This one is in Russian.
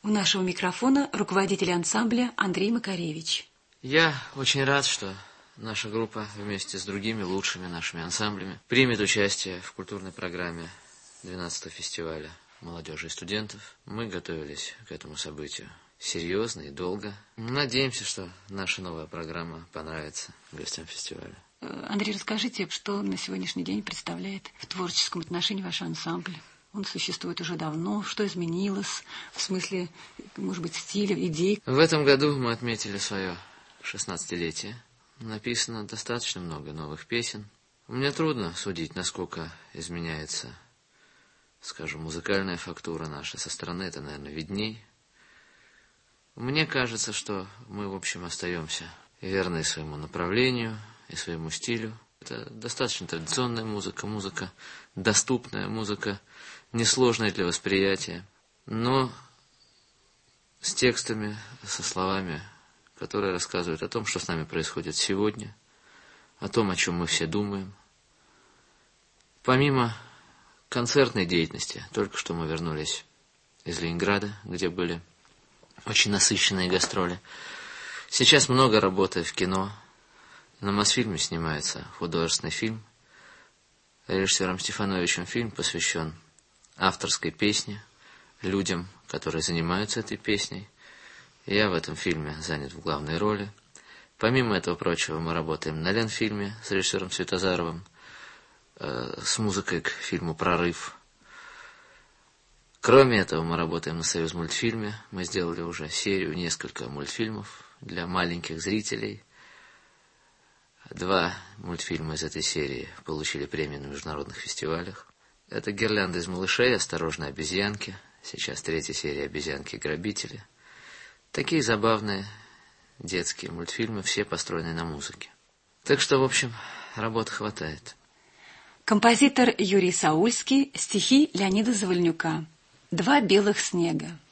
У нашего микрофона руководитель ансамбля Андрей Макаревич. Я очень рад, что наша группа вместе с другими лучшими нашими ансамблями примет участие в культурной программе 12-го фестиваля молодежи и студентов. Мы готовились к этому событию серьезно и долго. Надеемся, что наша новая программа понравится гостям фестиваля. Андрей, расскажите, что на сегодняшний день представляет в творческом отношении ваш ансамбль? Он существует уже давно. Что изменилось в смысле, может быть, стиля, идей? В этом году мы отметили свое 16-летие. Написано достаточно много новых песен. Мне трудно судить, насколько изменяется, скажем, музыкальная фактура наша. Со стороны это, наверное, видней. Мне кажется, что мы, в общем, остаемся верны своему направлению и своему стилю. Это достаточно традиционная музыка, музыка доступная, музыка несложная для восприятия, но с текстами, со словами, которые рассказывают о том, что с нами происходит сегодня, о том, о чем мы все думаем. Помимо концертной деятельности, только что мы вернулись из Ленинграда, где были очень насыщенные гастроли. Сейчас много работы в кино. На Мосфильме снимается художественный фильм. Режиссером Стефановичем фильм посвящен авторской песне, людям, которые занимаются этой песней. Я в этом фильме занят в главной роли. Помимо этого прочего, мы работаем на Ленфильме с режиссером Светозаровым, с музыкой к фильму «Прорыв». Кроме этого, мы работаем на Союзмультфильме. Мы сделали уже серию, несколько мультфильмов для маленьких зрителей. 2 мультфильма из этой серии получили премии на международных фестивалях. Это «Гирлянда из малышей», «Осторожно, обезьянки». Сейчас 3-я серия «Обезьянки-грабители». Такие забавные детские мультфильмы, все построены на музыке. Так что, в общем, работы хватает. Композитор Юрий Саульский, стихи Леонида Завальнюка. «Два белых снега».